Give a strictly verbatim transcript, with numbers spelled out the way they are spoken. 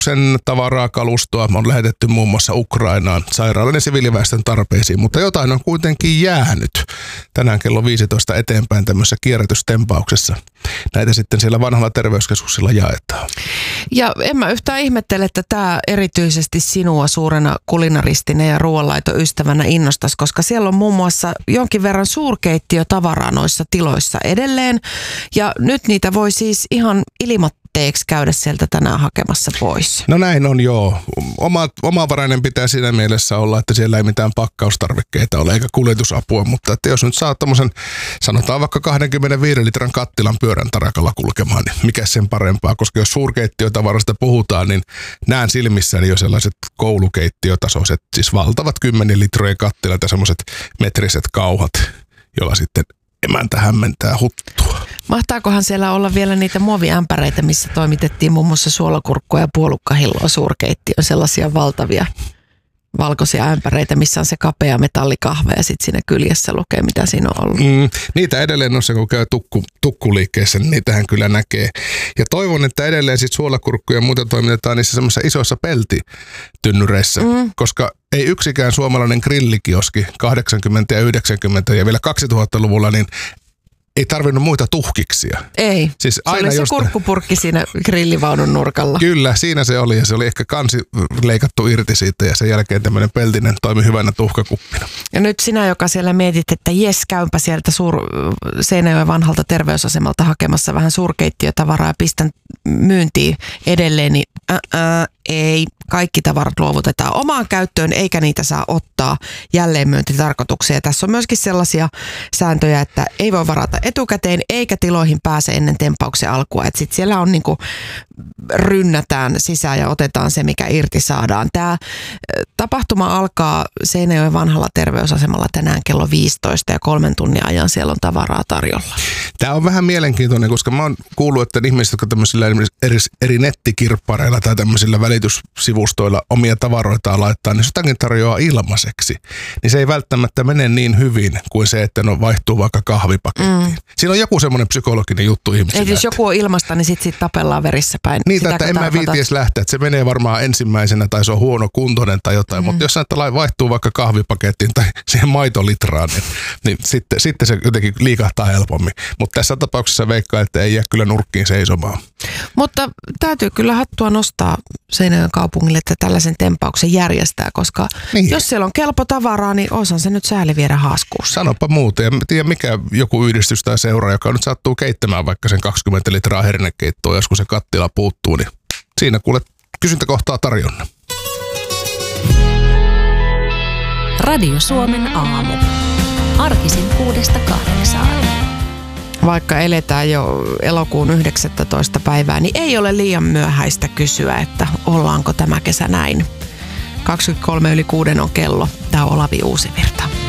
sen tavaraa, kalustoa on lähetetty muun muassa Ukrainaan sairaalan ja siviiliväestön tarpeisiin, mutta jotain on kuitenkin jäänyt. Tänään kello viisitoista eteenpäin tämmöisessä kierrätystempauksessa. Näitä sitten siellä vanhalla terveyskeskuksilla jaetaan. Ja en mä yhtään ihmettele, että tämä erityisesti sinua suurena kulinaristina ja ruoanlaitoystävänä innostaisi, koska siellä on muun muassa jonkin verran suurkeittiötavaraa noissa tiloissa edelleen. Ja nyt niitä voi siis ihan ilmatteeksi käydä sieltä tänään hakemassa pois. No näin on, joo. Oma, omavarainen pitää siinä mielessä olla, että siellä ei mitään pakkaustarvikkeita ole eikä kuljetusapua, mutta että jos nyt saa tommosen, sanotaan vaikka kaksikymmentäviisi litran kattilan pyörän tarakalla kulkemaan, niin mikä sen parempaa, koska jos suurkeittiötavarasta puhutaan, niin näen silmissäni jo sellaiset koulukeittiötasoiset, siis valtavat kymmenen litrojen kattilat ja semmoiset metriset kauhat, jolla sitten emäntä hämmentää huttua. Mahtaakohan siellä olla vielä niitä muoviämpäreitä, missä toimitettiin muun muassa suolakurkkua ja puolukkahilloa suurkeittiön, sellaisia valtavia valkoisia ämpäreitä, missä on se kapea metallikahve ja sitten siinä kyljessä lukee, mitä siinä on ollut. Mm, niitä edelleen on se, kun käy tukku, tukkuliikkeessä, niin niitähän kyllä näkee. Ja toivon, että edelleen sitten suolakurkkuja ja muuta toimitetaan niissä semmoisissa isoissa peltitynnyreissä, mm. koska ei yksikään suomalainen grillikioski kahdeksankymmentä- ja yhdeksänkymmentä- ja vielä kaksituhattaluvulla, niin ei tarvinnut muita tuhkiksia. Ei, siis se aina oli se jostain kurkkupurkki siinä grillivaunun nurkalla. Kyllä, siinä se oli ja se oli ehkä kansi leikattu irti siitä ja sen jälkeen tämmöinen peltinen toimi hyvänä tuhkakuppina. Ja nyt sinä, joka siellä mietit, että jes, käympä sieltä suur Seinäjoen vanhalta terveysasemalta hakemassa vähän suurkeittiötavaraa ja pistän myyntiin edelleen, niin ää, ää, ei, kaikki tavarat luovutetaan omaan käyttöön eikä niitä saa ottaa jälleenmyyntitarkoitukseen. Tässä on myöskin sellaisia sääntöjä, että ei voi varata etukäteen eikä tiloihin pääse ennen tempauksen alkua. Että sitten siellä on niinku rynnätään sisään ja otetaan se, mikä irti saadaan. Tämä tapahtuma alkaa Seinäjoen vanhalla terveysasemalla tänään kello viisitoista ja kolmen tunnin ajan siellä on tavaraa tarjolla. Tämä on vähän mielenkiintoinen, koska mä oon kuullut, että ihmiset, jotka tämmöisillä eri, eri nettikirppareilla tai tämmöisillä välityssivustoilla omia tavaroitaan laittaa, niin jotakin tarjoaa ilmaiseksi. Niin se ei välttämättä mene niin hyvin kuin se, että no vaihtuu vaikka kahvipakettiin. Mm. Siinä on joku semmoinen psykologinen juttu ihmisillä. Ei, jos joku on ilmasta, niin sitten sit tapellaan verissä päin. Niin, että en mä viiti edes lähteä, että se menee varmaan ensimmäisenä tai se on huono kuntoinen tai jotain, mm. mutta jos näitä vaihtuu vaikka kahvipakettiin tai siihen maitolitraan, niin, niin sitten, sitten se jotenkin liikahtaa helpommin. Mutta tässä tapauksessa veikkaa, että ei jää kyllä nurkkiin seisomaan. Mutta täytyy kyllä hattua nostaa Seinäjoen kaupungille, että tällaisen tempauksen järjestää, koska niin. Jos siellä on kelpo tavaraa, niin osan se nyt sääli viedä haaskuussa. Sanopa muuta. Ja tiedä mikä joku yhdistys tai seura, joka nyt sattuu keittämään vaikka sen kaksikymmentä litraa hernekeittoa, jos kun se kattila puuttuu, niin siinä kuule kysyntä kohtaa tarjonna. Radio Suomen aamu. Arkisin kuudesta kahdeksaan. Vaikka eletään jo elokuun yhdeksästoista päivää, niin ei ole liian myöhäistä kysyä, että ollaanko tämä kesä näin. kaksikymmentäkolme yli kuuden on kello. Tämä on Olavi Uusivirta.